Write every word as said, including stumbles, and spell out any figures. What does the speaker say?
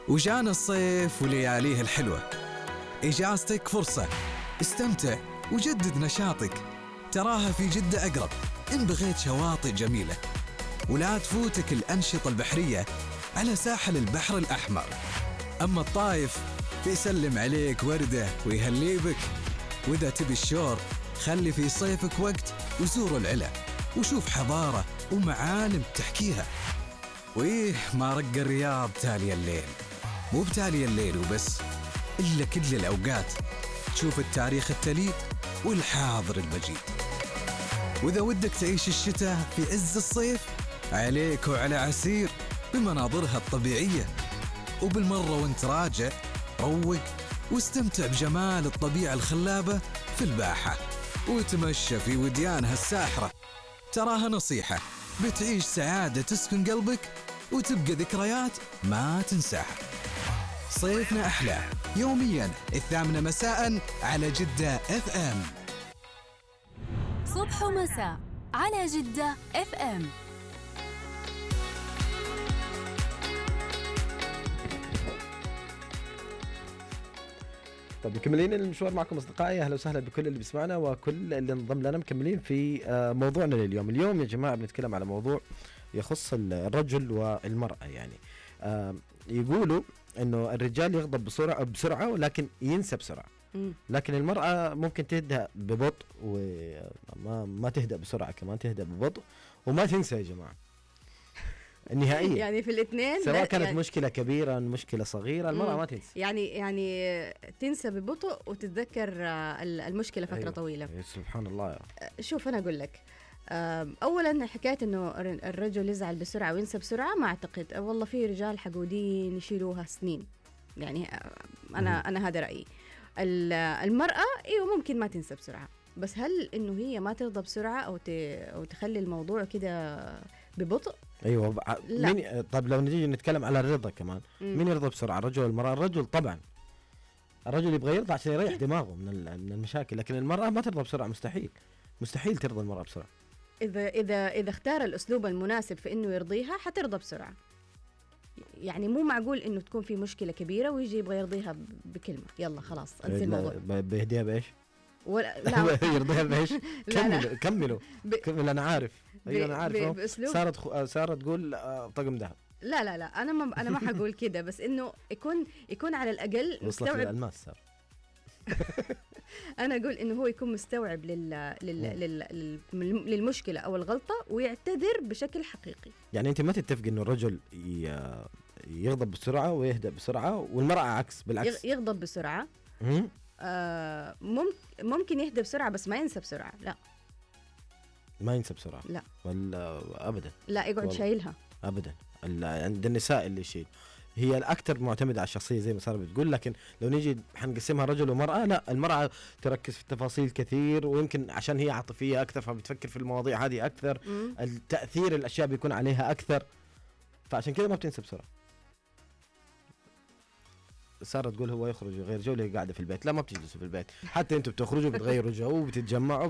وجانا الصيف ولياليه الحلوة. إجازتك فرصة، استمتع وجدد نشاطك، تراها في جدة أقرب إن بغيت شواطئ جميلة. ولا تفوتك الأنشطة البحرية على ساحل البحر الأحمر. أما الطايف فيسلم عليك وردة ويهلي بك. وإذا تبي الشور خلي في صيفك وقت وزور العلا وشوف حضارة ومعالم تحكيها. وإيه ما رق الرياض تالي الليل، مو بتالي الليل وبس، إلا كل الأوقات تشوف التاريخ التليد والحاضر المجيد. وإذا ودك تعيش الشتاء في عز الصيف عليك وعلى عسير بمناظرها الطبيعية. وبالمرة وانت راجع روق واستمتع بجمال الطبيعة الخلابة في الباحة وتمشى في وديانها الساحرة. تراها نصيحة بتعيش سعادة تسكن قلبك وتبقى ذكريات ما تنساها. صيفنا أحلى يوميا الثامنة مساء على جدة اف ام. صبح ومساء على جدة اف ام. طيب مكملين المشوار معكم أصدقائي، أهلا وسهلا بكل اللي بيسمعنا وكل اللي انضم لنا. مكملين في موضوعنا لليوم. اليوم يا جماعة بنتكلم على موضوع يخص الرجل والمرأة. يعني يقولوا إنه الرجال يغضب بسرعة بسرعة ولكن ينسى بسرعة، لكن المرأة ممكن تهدأ ببطء وما ما تهدأ بسرعة، كمان تهدأ ببطء وما تنسى يا جماعة النهائية. يعني في الاثنين سواء كانت يعني مشكلة كبيرة مشكلة صغيرة المرأة ما تنسى. يعني يعني تنسى ببطء وتتذكر المشكلة فترة أيوة. طويلة. سبحان الله. شوف أنا أقول لك، أولا حكاية إنه الرجل يزعل بسرعة وينسى بسرعة ما أعتقد. والله في رجال حقودين يشيلوها سنين، يعني أنا م. أنا هذا رأيي. المرأة إيوه ممكن ما تنسى بسرعة، بس هل إنه هي ما ترضى بسرعة أو أو تخلي الموضوع كده ببطء؟ ايوه مين. طب لو نجي نتكلم على الرضا كمان، مم. مين يرضى بسرعه، الرجل والمراه؟ الرجل طبعا، الرجل يبغى يرضى عشان يريح دماغه من من المشاكل، لكن المراه ما ترضى بسرعه، مستحيل مستحيل ترضى المراه بسرعه. اذا اذا اذا اختار الاسلوب المناسب في انه يرضيها حترضى بسرعه. يعني مو معقول انه تكون في مشكله كبيره ويجي يبغى يرضيها بكلمه يلا خلاص انسى الموضوع. بيهديها بايش؟ ولا لا يرضيها بايش؟ كملوا كملوا كمل. انا عارف ايوه انا عارف. صارت خ... صارت تقول طقم ذهب. لا لا لا انا ما انا ما حقول كده، بس انه يكون يكون على الاقل مستوعب للالماس. صار انا اقول انه هو يكون مستوعب لل... لل... لل... للمشكله او الغلطه ويعتذر بشكل حقيقي. يعني انت ما تتفق انه الرجل ي... يغضب بسرعه ويهدأ بسرعه والمراه عكس، بالعكس يغضب بسرعه آه ممكن ممكن يهدى بسرعة بس ما ينسى بسرعة. لا ما ينسى بسرعة لا ولا أبدا. لا يقعد شايلها أبدا. عند النساء اللي يشيل هي الأكثر معتمدة على الشخصية زي ما صار بتقول، لكن لو نيجي حنقسمها رجل ومرأة، لا المرأة تركز في التفاصيل كثير، ويمكن عشان هي عاطفية أكثر فبتفكر في المواضيع هذه أكثر. م. التأثير الأشياء بيكون عليها أكثر، فعشان كده ما بتنسى بسرعة. صارت تقول هو يخرج غير جو اللي قاعدة في البيت، لا ما بتجلسوا في البيت، حتى انتوا بتخرجوا بتغيروا جو وبتتجمعوا